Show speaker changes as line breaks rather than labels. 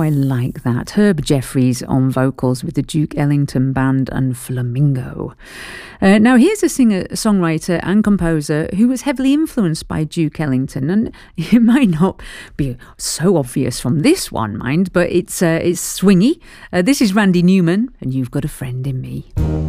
I like that. Herb Jeffries on vocals with the Duke Ellington Band and Flamingo. Now, here's a singer, songwriter and composer who was heavily influenced by Duke Ellington, and it might not be so obvious from this one, mind, but it's swingy. This is Randy Newman, and You've Got a Friend in Me.